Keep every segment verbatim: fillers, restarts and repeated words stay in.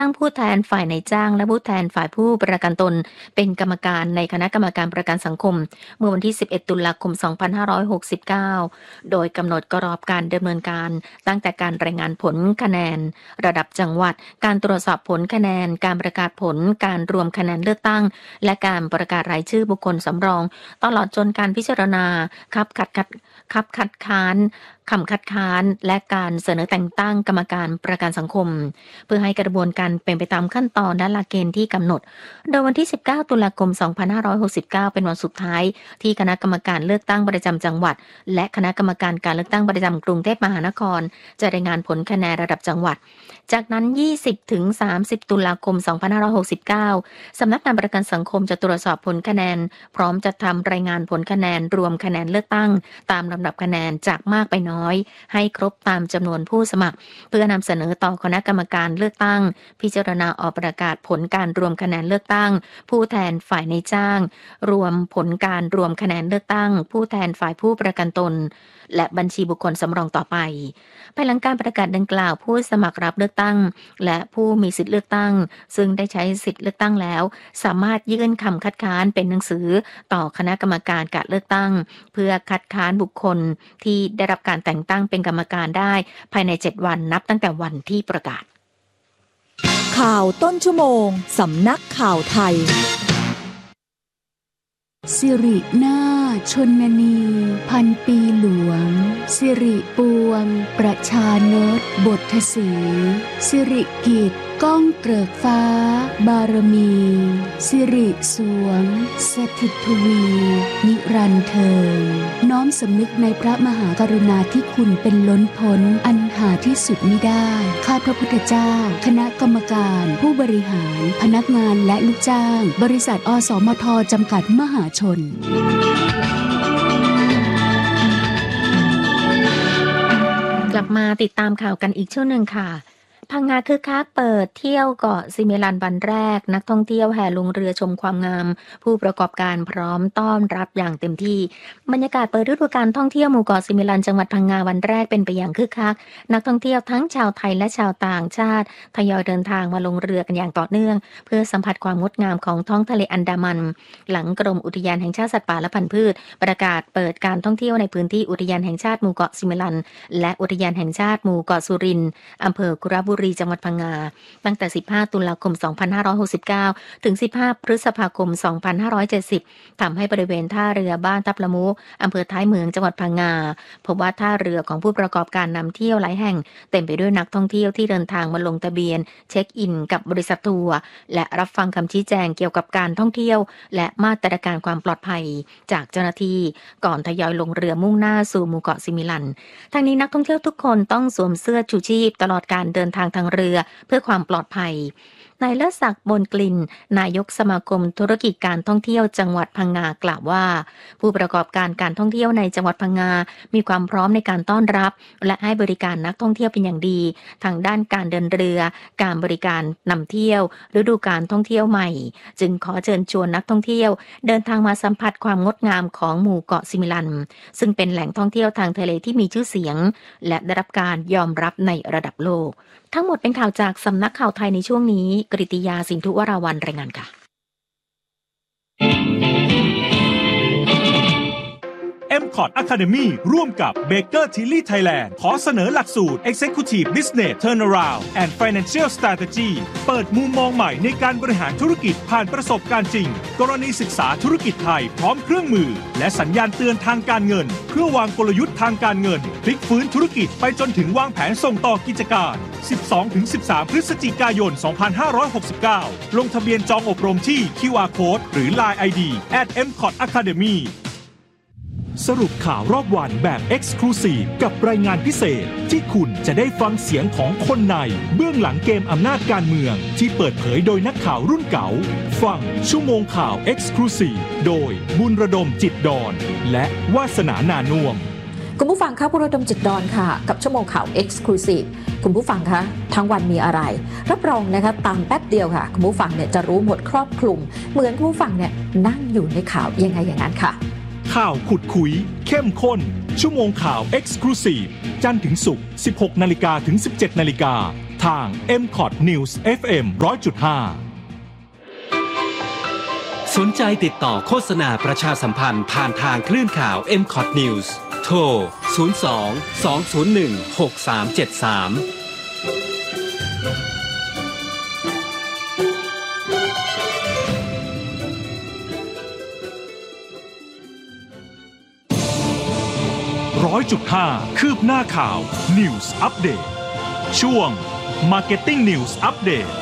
ตั้งผู้แทนฝ่ายนายจ้างและผู้แทนฝ่ายผู้ประกันตนเป็นกรรมการในคณะกรรมการประกันสังคมเมื่อวันที่สิบเอ็ดตุลาคมสองพันห้าร้อยหกสิบเก้าโดยกำหนดกรอบการดำเนินการตั้งแต่การรายงานผลคะแนนระดับจังหวัดการตรวจสอบผลคะแนนการประกาศผลการรวมคะแนนเลือกตั้งและการประกาศรายชื่อบุคคลสำรองตลอดจนการพิจารณาคับคัดคัดคับคัดค้านคำคัดค้านและการเสนอแต่งตั้งกรรมการประกันสังคมเพื่อให้กระบวนการเป็นไปตามขั้นตอนและหลักเกณฑ์ที่กำหนดโดยวันที่สิบเก้าตุลาคมสองพันห้าร้อยหกสิบเก้าเป็นวันสุดท้ายที่คณะกรรมการเลือกตั้งประจำจังหวัดและคณะกรรมการการเลือกตั้งประจำกรุงเทพมหานครจะรายงานผลคะแนนระดับจังหวัดจากนั้นยี่สิบถึงสามสิบตุลาคมสองพันห้าร้อยหกสิบเก้าสำนักงานประกันสังคมจะตรวจสอบผลคะแนนพร้อมจัดทำรายงานผลคะแนนรวมคะแนนเลือกตั้งตามลำดับคะแนนจากมากไปน้อยให้ครบตามจำนวนผู้สมัครเพื่อนำเสนอต่อคณะกรรมการเลือกตั้งพิจารณาออกประกาศผลการรวมคะแนนเลือกตั้งผู้แทนฝ่ายนายจ้างรวมผลการรวมคะแนนเลือกตั้งผู้แทนฝ่ายผู้ประกันตนและบัญชีบุคคลสำรองต่อไปภายหลังการประกาศดังกล่าวผู้สมัครรับเลือกตั้งและผู้มีสิทธิเลือกตั้งซึ่งได้ใช้สิทธิเลือกตั้งแล้วสามารถยื่นคำคัดค้านเป็นหนังสือต่อคณะกรรมการการเลือกตั้งเพื่อคัดค้านบุคคลที่ได้รับการแต่งตั้งเป็นกรรมการได้ภายในเจ็ดวันนับตั้งแต่วันที่ประกาศข่าวต้นชั่วโมงสำนักข่าวไทยสิรินาชนนีพันปีหลวงสิริปวงประชานตบทสีสิริกิจก้องเกริกฟ้าบารมีสิริสวงสถิตทวีนิรันดร์เทินน้อมสำนึกในพระมหากรุณาธิคุณเป็นล้นพ้นอันหาที่สุดมิได้ข้าพระพุทธเจ้าคณะกรรมการผู้บริหารพนักงานและลูกจ้างบริษัทอสมทจำกัดมหาชนกลับมาติดตามข่าวกันอีกช่วงหนึ่งค่ะพังงาคึกคักเปิดเที่ยวเกาะซิมิลันวันแรกนักท่องเที่ยวแห่ลงเรือชมความงามผู้ประกอบการพร้อมต้อนรับอย่างเต็มที่บรรยากาศเปิดฤดูกาลท่องเที่ยวหมู่เกาะซิมิลันจังหวัดพังงาวันแรกเป็นไปอย่างคึกคักนักท่องเที่ยวทั้งชาวไทยและชาวต่างชาติทยอยเดินทางมาลงเรือกันอย่างต่อเนื่องเพื่อสัมผัสความงดงามของท้องทะเลอันดามันหลังกรมอุทยานแห่งชาติสัตว์ป่าและพันธุ์พืชประกาศเปิดการท่องเที่ยวในพื้นที่อุทยานแห่งชาติหมู่เกาะซิมิลันและอุทยานแห่งชาติหมู่เกาะสุรินทร์อำเภอกุระบุรีจังหวัดพังงาตั้งแต่สิบห้าตุลาคมสองพันห้าร้อยหกสิบเก้าถึงสิบห้าพฤษภาคมสองพันห้าร้อยเจ็ดสิบทำให้บริเวณท่าเรือบ้านทับละมุอำเภอท้ายเมืองจังหวัดพังงาพบว่าท่าเรือของผู้ประกอบการนำเที่ยวหลายแห่งเต็มไปด้วยนักท่องเที่ยวที่เดินทางมาลงทะเบียนเช็คอินกับบริษัททัวร์และรับฟังคำชี้แจงเกี่ยวกับการท่องเที่ยวและมาตรการความปลอดภัยจากเจ้าหน้าที่ก่อนทยอยลงเรือมุ่งหน้าสู่หมู่เกาะซิมิลันทางนี้นักท่องเที่ยวทุกคนต้องสวมเสื้อชูชีพตลอดการเดินทางทางเรือเพื่อความปลอดภัยนายเลิศศักดิ์บนกลิ่นนายกสมาคมธุรกิจการท่องเที่ยวจังหวัดพังงากล่าวว่าผู้ประกอบการการท่องเที่ยวในจังหวัดพังงามีความพร้อมในการต้อนรับและให้บริการนักท่องเที่ยวเป็นอย่างดีทางด้านการเดินเรือการบริการนำเที่ยวฤดูการท่องเที่ยวใหม่จึงขอเชิญชวนนักท่องเที่ยวเดินทางมาสัมผัสความงดงามของหมู่เกาะซิมิลันซึ่งเป็นแหล่งท่องเที่ยวทางทะเลที่มีชื่อเสียงและได้รับการยอมรับในระดับโลกทั้งหมดเป็นข่าวจากสำนักข่าวไทยในช่วงนี้กฤติยาสินธุวราวัลย์รายงานค่ะเอ็ม คอร์ด Academy ร่วมกับ Baker Tilly Thailand ขอเสนอหลักสูตร Executive Business Turnaround and Financial Strategy เปิดมุมมองใหม่ในการบริหารธุรกิจผ่านประสบการณ์จริงกรณีศึกษาธุรกิจไทยพร้อมเครื่องมือและสัญญาณเตือนทางการเงินเพื่อวางกลยุทธ์ทางการเงินพลิกฟื้นธุรกิจไปจนถึงวางแผนส่งต่อกิจการ สิบสองถึงสิบสาม พฤศจิกายน สองพันห้าร้อยหกสิบเก้า ลงทะเบียนจองอบรมที่ คิว อาร์ Code หรือ ไลน์ ไอ ดี แอท เอ็ม คอร์ด Academyสรุปข่าวรอบวันแบบ Exclusive กับรายงานพิเศษที่คุณจะได้ฟังเสียงของคนในเบื้องหลังเกมอำนาจการเมืองที่เปิดเผยโดยนักข่าวรุ่นเก่าฟังชั่วโมงข่าว Exclusive โดยบุญระดมจิตดอนและวาสนานาน่วมคุณผู้ฟังคะบุญระดมจิตดอนค่ะกับชั่วโมงข่าว Exclusive คุณผู้ฟังคะทั้งวันมีอะไรรับรองนะคะตามแป๊บเดียวค่ะคุณผู้ฟังเนี่ยจะรู้หมดครอบคลุมเหมือนคุณผู้ฟังเนี่ยนั่งอยู่ในข่าวยังไงอย่างนั้นค่ะข่าวขุดคุยเข้มข้นชั่วโมงข่าว Exclusive จันทร์ถึงศุกร์ สิบหกนาฬิกา ถึง สิบเจ็ดนาฬิกาทาง เอ็ม คอท News เอฟ เอ็ม หนึ่งร้อยจุดห้าสนใจติดต่อโฆษณาประชาสัมพันธ์ผ่านทางคลื่นข่าว เอ็ม คอท News โทร ศูนย์ สอง สอง ศูนย์ หนึ่ง หก สาม เจ็ด สามร้อยจุดห้า คืบหน้าข่าว News Update ช่วง Marketing News Update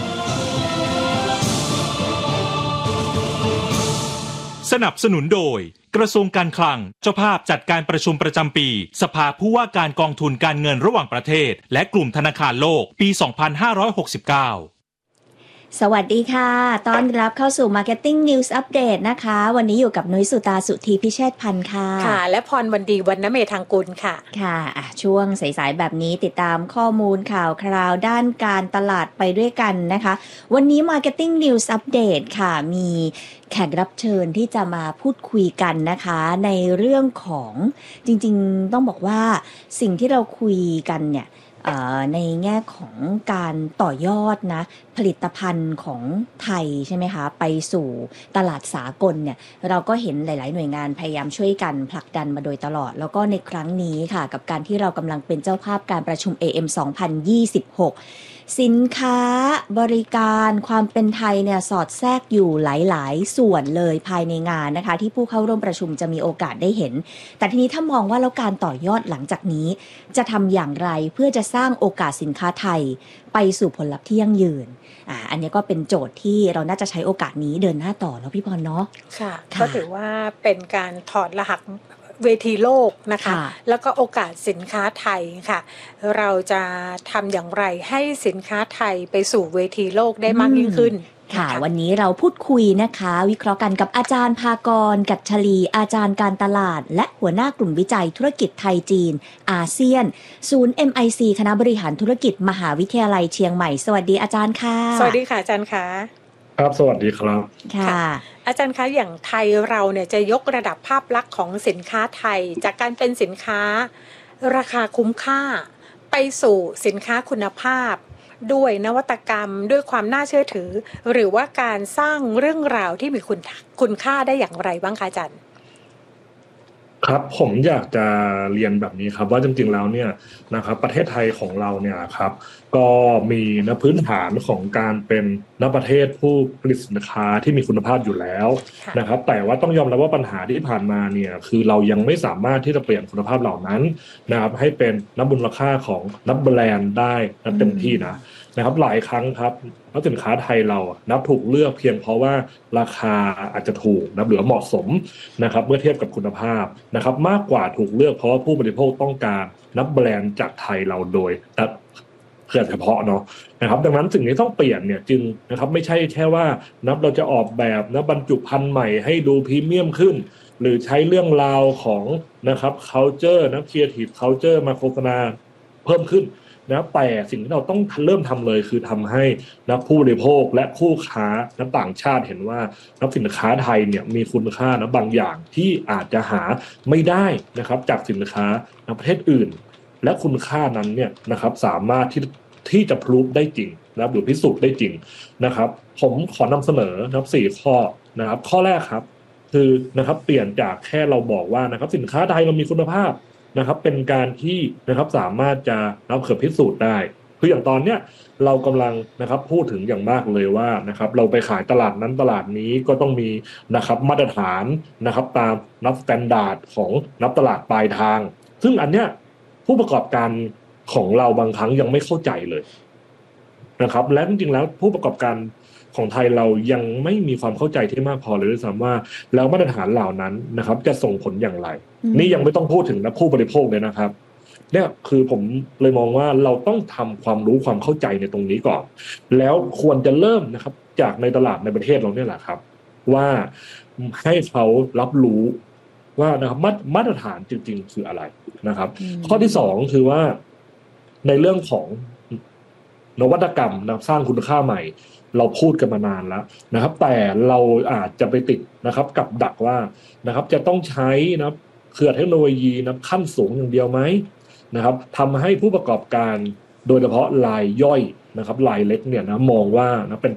สนับสนุนโดยกระทรวงการคลังเจ้าภาพจัดการประชุมประจำปีสภาผู้ว่าการกองทุนการเงินระหว่างประเทศและกลุ่มธนาคารโลกปี สองพันห้าร้อยหกสิบเก้าสวัสดีค่ะต้อนรับเข้าสู่ Marketing News Update นะคะวันนี้อยู่กับนุ้ยสุตาสุธีพิเชษพันธ์ค่ะค่ะและพรวันดีวรรณเมธางกุลค่ะค่ะอ่ะช่วงสายๆแบบนี้ติดตามข้อมูลข่าวคราวด้านการตลาดไปด้วยกันนะคะวันนี้ Marketing News Update ค่ะมีแขกรับเชิญที่จะมาพูดคุยกันนะคะในเรื่องของจริงๆต้องบอกว่าสิ่งที่เราคุยกันเนี่ยในแง่ของการต่อยอดนะผลิตภัณฑ์ของไทยใช่ไหมคะไปสู่ตลาดสากลเนี่ยเราก็เห็นหลายๆหน่วยงานพยายามช่วยกันผลักดันมาโดยตลอดแล้วก็ในครั้งนี้ค่ะกับการที่เรากำลังเป็นเจ้าภาพการประชุม เอ เอ็ม สองพันยี่สิบหกสินค้าบริการความเป็นไทยเนี่ยสอดแทรกอยู่หลายๆส่วนเลยภายในงานนะคะที่ผู้เข้าร่วมประชุมจะมีโอกาสได้เห็นแต่ทีนี้ถ้ามองว่าแล้วการต่อยอดหลังจากนี้จะทำอย่างไรเพื่อจะสร้างโอกาสสินค้าไทยไปสู่ผลลัพธ์ที่ยั่งยืนอ่าอันนี้ก็เป็นโจทย์ที่เราน่าจะใช้โอกาสนี้เดินหน้าต่อแล้วพี่พรเนาะค่ะก็ถือว่าเป็นการถอดรหัสเวทีโลกนะคะแล้วก็โอกาสสินค้าไทยค่ะเราจะทำอย่างไรให้สินค้าไทยไปสู่เวทีโลกได้มากยิ่งขึ้นค่ะวันนี้เราพูดคุยนะคะวิเคราะห์กันกับอาจารย์ภากรกัจฉลีอาจารย์การตลาดและหัวหน้ากลุ่มวิจัยธุรกิจไทยจีนอาเซียนศูนย์ เอ็ม ไอ ซี คณะบริหารธุรกิจมหาวิทยาลัยเชียงใหม่สวัสดีอาจารย์ค่ะสวัสดีค่ะอาจารย์ค่ะครับสวัสดีครับค่ะอาจารย์คะอย่างไทยเราเนี่ยจะยกระดับภาพลักษณ์ของสินค้าไทยจากการเป็นสินค้าราคาคุ้มค่าไปสู่สินค้าคุณภาพด้วยนวัตกรรมด้วยความน่าเชื่อถือหรือว่าการสร้างเรื่องราวที่มีคุณคุณค่าได้อย่างไรบ้างคะอาจารย์ครับผมอยากจะเรียนแบบนี้ครับว่าจริงๆแล้วเนี่ยนะครับประเทศไทยของเราเนี่ยครับก็มีนะพื้นฐานของการเป็นนประเทศผู้ผลิตสินค้าที่มีคุณภาพอยู่แล้วนะครับแต่ว่าต้องยอมรับว่าปัญหาที่ผ่านมาเนี่ยคือเรายังไม่สามารถที่จะเปลี่ยนคุณภาพเหล่านั้นนะครับให้เป็นนับมูลค่าของนับแบรนด์ได้นับเต็มที่นะนะครับหลายครั้งครับแล้วสินค้าไทยเรานับถูกเลือกเพียงเพราะว่าราคาอาจจะถูกนะหรือเหมาะสมนะครับเมื่อเทียบกับคุณภาพนะครับมากกว่าถูกเลือกเพราะว่าผู้บริโภคต้องการนับแบรนด์จากไทยเราโดยเพื่อเฉพาะเนาะนะครับดังนั้นสิ่งที่ต้องเปลี่ยนเนี่ยจึงนะครับไม่ใช่แค่ว่านับเราจะออกแบบนะบรรจุภัณฑ์ใหม่ให้ดูพรีเมียมขึ้นหรือใช้เรื่องราวของนะครับ culture นะ creative culture มาโฆษณาเพิ่มขึ้นนะแต่สิ่งที่เราต้องเริ่มทำเลยคือทำให้นะผู้บริโภคและคู่ค้านะต่างชาติเห็นว่านะสินค้าไทยเนี่ยมีคุณค่านะบางอย่างที่อาจจะหาไม่ได้นะครับจากสินค้าในประเทศอื่นและคุณค่านั้นเนี่ยนะครับสามารถที่ที่จะพิสูจน์ได้จริงนะหรือพิสูจน์ได้จริงนะครับผมขอนำเสนอนะครับสี่ข้อนะครับข้อแรกครับคือนะครับเปลี่ยนจากแค่เราบอกว่านะครับสินค้าไทยเรามีคุณภาพนะครับเป็นการที่นะครับสามารถจะรับเกิดพิสูจน์ได้คืออย่างตอนเนี้ยเรากำลังนะครับพูดถึงอย่างมากเลยว่านะครับเราไปขายตลาดนั้นตลาดนี้ก็ต้องมีนะครับมาตรฐานนะครับตามนับสแตนดาร์ดของนับตลาดปลายทางซึ่งอันเนี้ยผู้ประกอบการของเราบางครั้งยังไม่เข้าใจเลยนะครับและจริงๆแล้วผู้ประกอบการของไทยเรายังไม่มีความเข้าใจที่มากพอเลยด้วยซ้ำว่าแล้วมาตรฐานเหล่านั้นนะครับจะส่งผลอย่างไรนี่ยังไม่ต้องพูดถึงนะผู้บริโภคเลยนะครับเนี่ยคือผมเลยมองว่าเราต้องทำความรู้ความเข้าใจในตรงนี้ก่อนแล้วควรจะเริ่มนะครับจากในตลาดในประเทศเราเนี่ยแหละครับว่าให้เขารับรู้ว่านะครับมาตรฐานจริงๆคืออะไรนะครับข้อที่สองคือว่าในเรื่องของนวัตกรรมนะสร้างคุณค่าใหม่เราพูดกันมานานแล้วนะครับแต่เราอาจจะไปติดนะครับกับดักว่านะครับจะต้องใช้นะเครือเทคโนโลยีนะขั้นสูงอย่างเดียวไหมนะครับทำให้ผู้ประกอบการโดยเฉพาะรายย่อยนะครับรายเล็กเนี่ยนะมองว่านะเป็น